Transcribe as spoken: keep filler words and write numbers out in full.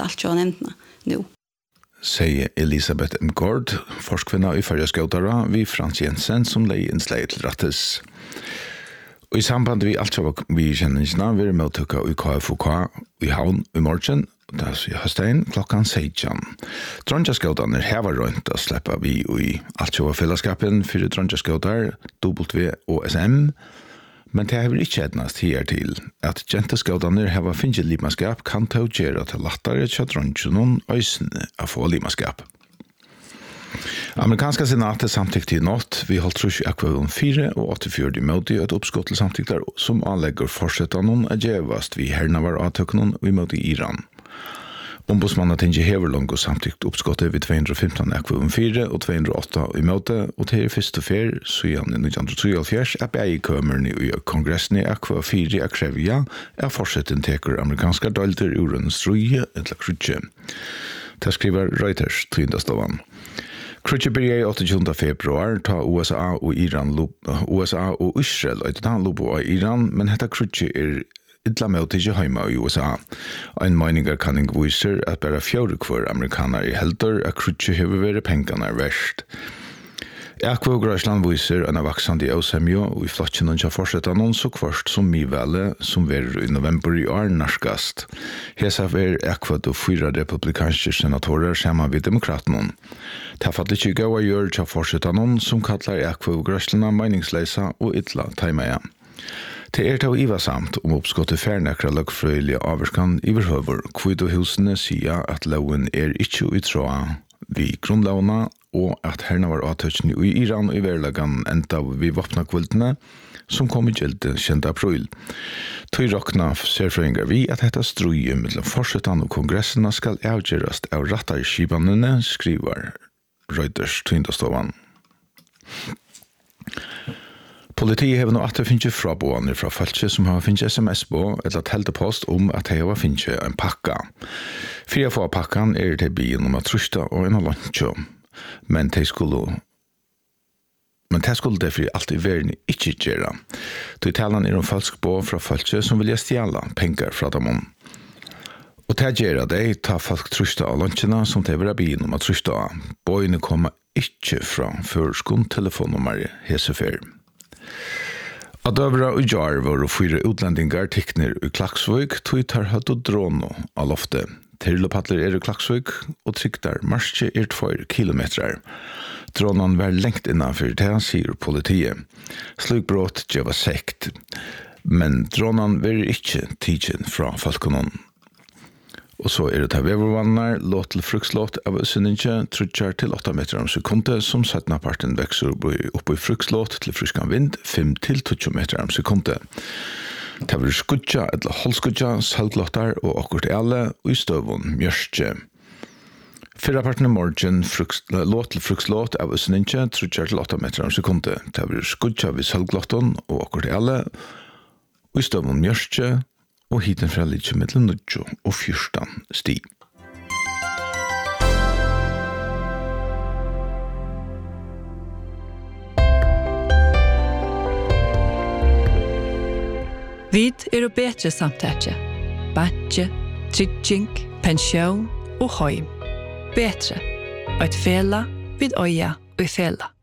allt jag nämnt nu. Säger Elisabeth M. Gård, forskvinna i Färja Skåtara, vid Frans Jensen som lei innslag til rattes. Og i samband vi alt vi kjenningsna, vi er med å tøkka i K F O K i havn i morgen, det er høstein klokkan seksten. Drøndjaskåtane hever rundt å slippe vi i alt fellesskapen for Drøndjaskåtar, W og S M, men det har ikke etnast her til at jenteskåtane hever finnes limaskap kan ta gjøre til lattere til drøndjunnen øysene av få limaskap. Amerikanska senatet samtykte i natt. Vi holdt trus i akvaron fire og åttifjord i møte et oppskott til samtykter som anlegger fortsettene av djevast vi hernavar avtøkene i møte i Iran. Ombudsmannen tinge hever langt og samtykt oppskottet ved to hundre og femten akvaron fire og to hundre og åtte i møte, og til første fer, så igjen i nitten treoghalvfjerds, er begge kømerne i kongressen i akvaron fire av krevja, er fortsetten teker amerikanske dalter i ordens strøye eller krutje. Det skriver Reuters tyndastovan. Krutje byrja i åttiogtjúgunda februar ta U S A og Iran U S A og Israel og ta lobo av Iran, men hetta krutje er idla med til heima i U S A. Ein meiningar kanning viser at bara fjóru kvar amerikanar i heldur at krutje hevur verið pengarnar verst. Akva og Grøsland viser en vaksande i Ausemjo og i flotjen og fortsetter noen så kvart som mivele som verer i november i år narskast. Hesa er Akva og fyra republikanske senatorer sammen med demokratene. Det har fattet ikke gøy å gjøre til fortsetter noen som kallar Akva og Grøsland meningsleisa og ytla teimeia. Det er til ivasamt om oppskottet færnekra løgfrøyelige avverskan i verhøver, kvidohusene sier at loven er ikke utråa vi grunnlovene, og at herna var avtøkene i Iran og i verlagan enda vi våpna kvildene, som kom i gjeldte kjente april. Tøy rokna serfrøyngar vi at dette strøye mellom forsetan og kongressene skal avgjørast av rattarskibanene, skriver Reuters tyndastovan. Politiet har nå at det finnes fraboende fra falske som har finnes sms på eller teltepost om at de har finnes en pakka. Fire få av pakkan er til byen om at trusta og en av lunsjo. Men de skulle men det skulle derfor alltid verden ikke gjøre. De taler er om falsk på fra falske som vil stjæle penger fra dem om. Og til å gjøre det, ta folk trusta av lunsjene som de vil ha byen om at trusta av. Bøyene kommer ikke fra førskund telefonnummer hesefer. At døvra og jar var og fyra utlendingar tikner i Klaksvøk, tog tar hatt og drono av loftet. Terlopattler er i Klaksvøk, og tryktar marsje er tvær kilometrar. Dronan var lengt innanfor det, sier politiet. Slik brått gjeva sekt, men dronan var ikke tidsen fra falkonon. Og så er det til vevervannar, låt til frukslåt av Øsseninje, trutjar til åtta meter om sekunde, som settna parten vekser opp i frukslåt til fryskan vind, fem til tjueto meter om sekunde. Det var skudja eller holdskudja, salglåttar og akkurat alle, og i støvun mjørstje. Fyrra parten i morgen, låt til frukslåt av Øsseninje, trutjar til åtta meter om sekunde. Det var skudja ved salglåtton og akkurat alle, og i støvun mjørstje, og hiten fra litt mellom nudjo og fyrstan sti. Vid er og betre samtætje. Batje, trygging, pensjon og heim. Betre. Eit fela vid øya og fela.